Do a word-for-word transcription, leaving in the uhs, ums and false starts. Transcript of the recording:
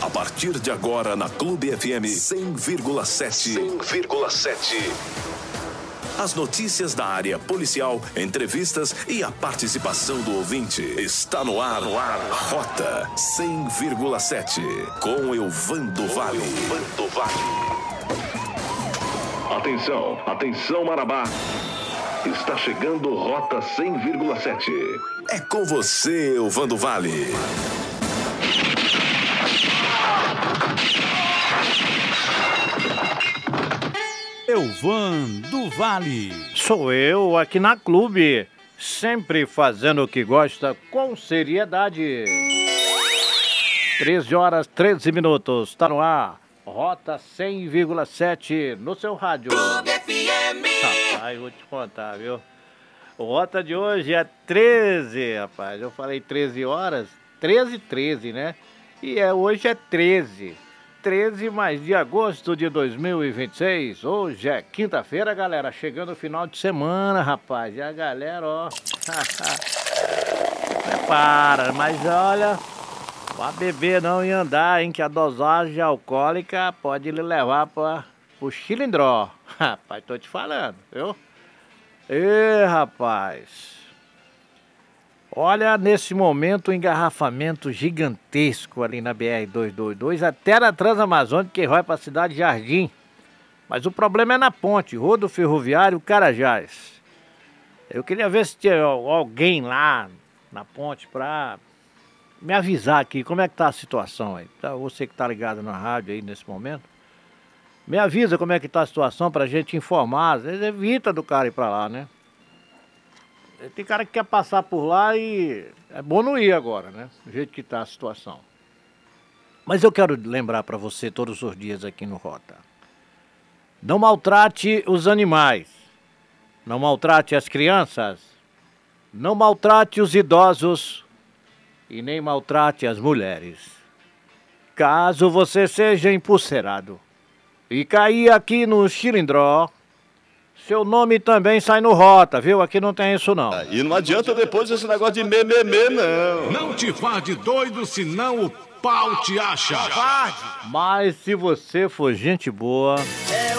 A partir de agora na Clube F M cem vírgula sete. cem vírgula sete. As notícias da área policial, entrevistas e a participação do ouvinte. Está no ar, no ar. Rota cem vírgula sete. Com Elvando Vale. Elvando Vale. Atenção, atenção Marabá. Está chegando Rota cem vírgula sete. É com você, Elvando Vale. Elvando Vale. Sou eu aqui na Clube, sempre fazendo o que gosta com seriedade. treze horas, treze minutos, tá no ar. Rota cem vírgula sete no seu rádio. Clube F M. Rapaz, vou te contar, viu? O Rota de hoje é treze, rapaz. Eu falei treze horas, treze, treze, né? E é, hoje é treze. treze mais de agosto de dois mil e vinte e seis. Hoje é quinta-feira, galera. Chegando o final de semana, rapaz. E a galera, ó. Prepara, mas olha. Pra beber não e andar, hein? Que a dosagem alcoólica pode lhe levar para o chilindró. Rapaz, tô te falando, viu? Ê, rapaz. Olha, nesse momento, um engarrafamento gigantesco ali na B R duzentos e vinte e dois, até na Transamazônica, que vai para a cidade de Jardim. Mas o problema é na ponte, Rodo Ferroviário Carajás. Eu queria ver se tinha alguém lá na ponte para me avisar aqui como é que tá a situação aí. Você que tá ligado na rádio aí nesse momento, me avisa como é que tá a situação pra gente informar. Às vezes evita do cara ir pra lá, né? Tem cara que quer passar por lá e é bom não ir agora, né? Do jeito que tá a situação. Mas eu quero lembrar pra você todos os dias aqui no Rota. Não maltrate os animais. Não maltrate as crianças. Não maltrate os idosos. E nem maltrate as mulheres. Caso você seja empulcerado e cair aqui no chilindró, seu nome também sai no Rota, viu? Aqui não tem isso não. E não adianta depois esse negócio de mememê, não. Não te faz de doido, senão o pau te acha. Mas se você for gente boa...